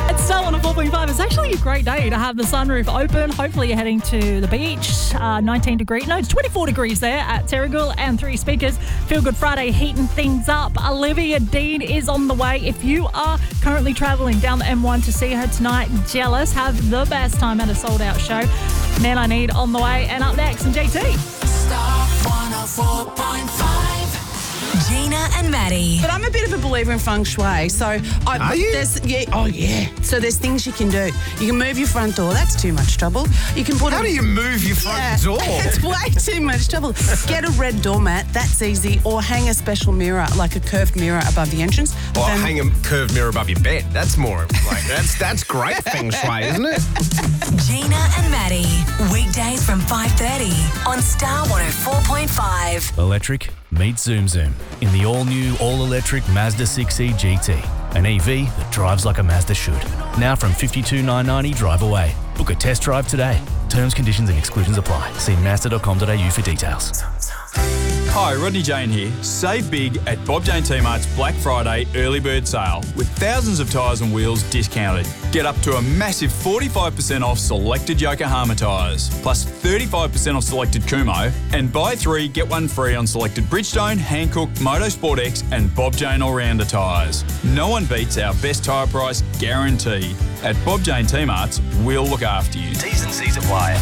It's still on a 4.5. It's actually a great day to have the sunroof open. Hopefully you're heading to the beach. 24 degrees there at Terrigal and 3 speakers. Feel Good Friday heating things up. Olivia Dean is on the way. If you are currently travelling down the M1 to see her tonight, jealous, have the best time at a sold-out show. Man I Need on the way. And up next, JT. Star 104.5. Gina and Maddie. But I'm a bit of a believer in feng shui, so Are you? So there's things you can do. You can move your front door. That's too much trouble. You can put How do you move your front door? It's way too much trouble. Get a red doormat. That's easy. Or hang a special mirror, like a curved mirror above the entrance. Or Then- hang a curved mirror above your bed. That's more like that's great feng shui, isn't it? Gina and Maddie. Weekdays from 5:30 on Star 104.5. Electric meets Zoom Zoom in the all-new, all-electric Mazda 6e GT. An EV that drives like a Mazda should. Now from $52,990 drive away. Book a test drive today. Terms, conditions and exclusions apply. See mazda.com.au for details. Hi, Rodney Jane here. Save big at Bob Jane T-Mart's Black Friday early bird sale with thousands of tyres and wheels discounted. Get up to a massive 45% off selected Yokohama tyres, plus 35% off selected Kumo, and buy 3, get 1 free on selected Bridgestone, Hankook, Motorsport X and Bob Jane All-Rounder tyres. No one beats our best tyre price guarantee. At Bob Jane T-Mart's, we'll look after you. T's and C's apply.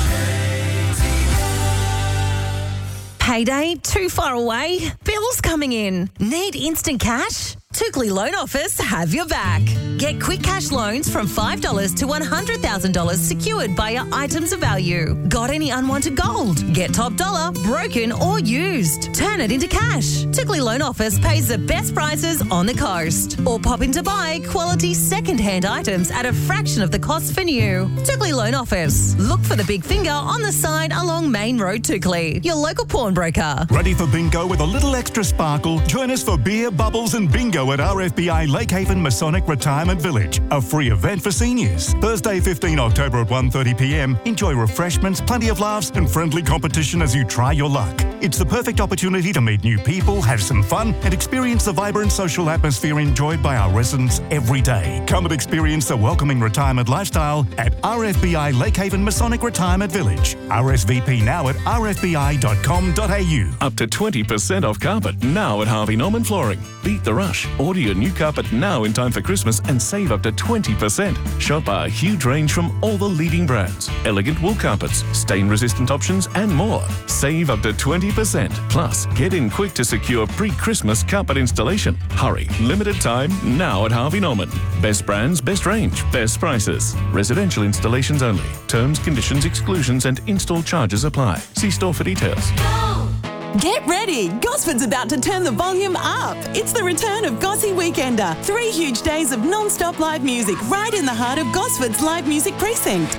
Payday too far away? Bills coming in? Need instant cash? Tookley Loan Office have your back. Get quick cash loans from $5 to $100,000 secured by your items of value. Got any unwanted gold? Get top dollar, broken or used. Turn it into cash. Tookley Loan Office pays the best prices on the coast. Or pop in to buy quality second-hand items at a fraction of the cost for new. Tookley Loan Office. Look for the big finger on the sign along Main Road, Tookley. Your local pawnbroker. Ready for bingo with a little extra sparkle? Join us for beer, bubbles and bingo at RFBI Lakehaven Masonic Retirement Village, a free event for seniors. Thursday, 15 October at 1:30pm. Enjoy refreshments, plenty of laughs and friendly competition as you try your luck. It's the perfect opportunity to meet new people, have some fun and experience the vibrant social atmosphere enjoyed by our residents every day. Come and experience the welcoming retirement lifestyle at RFBI Lakehaven Masonic Retirement Village. RSVP now at rfbi.com.au. Up to 20% off carpet now at Harvey Norman Flooring. Beat the rush. Order your new carpet now in time for Christmas and save up to 20%. Shop our huge range from all the leading brands. Elegant wool carpets, stain-resistant options and more. Save up to 20%. Plus, get in quick to secure pre-Christmas carpet installation. Hurry. Limited time now at Harvey Norman. Best brands, best range, best prices. Residential installations only. Terms, conditions, exclusions and install charges apply. See store for details. Get ready! Gosford's about to turn the volume up. It's the return of Gossy Weekender. 3 huge days of non-stop live music right in the heart of Gosford's live music precinct.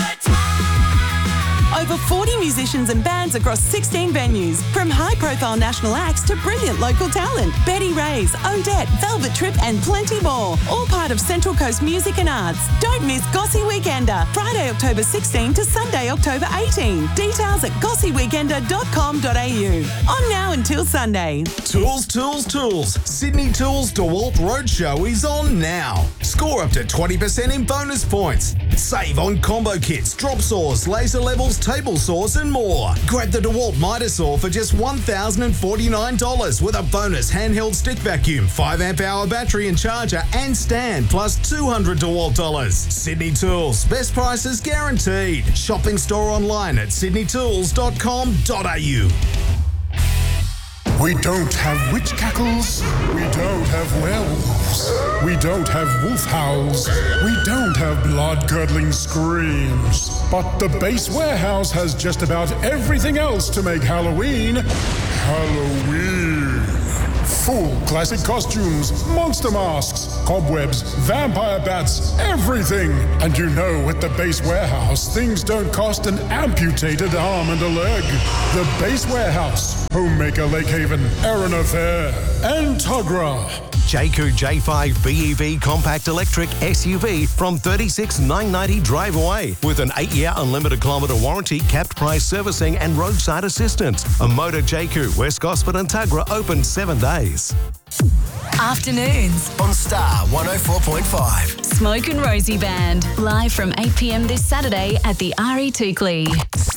Over 40 musicians and bands across 16 venues, from high-profile national acts to brilliant local talent. Betty Ray's, Odette, Velvet Trip and plenty more. All part of Central Coast Music and Arts. Don't miss Gossy Weekender, Friday, October 16 to Sunday, October 18. Details at gossyweekender.com.au. On now until Sunday. Tools, tools, tools. Sydney Tools DeWalt Roadshow is on now. Score up to 20% in bonus points. Save on combo kits, drop saws, laser levels, table saws and more. Grab the DeWalt Mitre Saw for just $1,049 with a bonus handheld stick vacuum, 5 amp hour battery and charger and stand, plus $200 DeWalt. Sydney Tools, best prices guaranteed. Shopping store online at sydneytools.com.au. We don't have witch cackles. We don't have werewolves. We don't have wolf howls. We don't have blood-curdling screams. But the Base Warehouse has just about everything else to make Halloween Halloween. Full classic costumes, monster masks, cobwebs, vampire bats, everything. And you know, at the Base Warehouse, things don't cost an amputated arm and a leg. The Base Warehouse, Homemaker Lakehaven, Arran Affair, and Tugra. Jayco J5 BEV Compact Electric SUV from $36,990 drive away with an 8-year unlimited kilometre warranty, capped price servicing and roadside assistance. A Motor Jayco, West Gosford and Tugra open 7 days. Afternoons on Star 104.5. Smoke and Rosie Band, live from 8 p.m. this Saturday at the RE Toukley.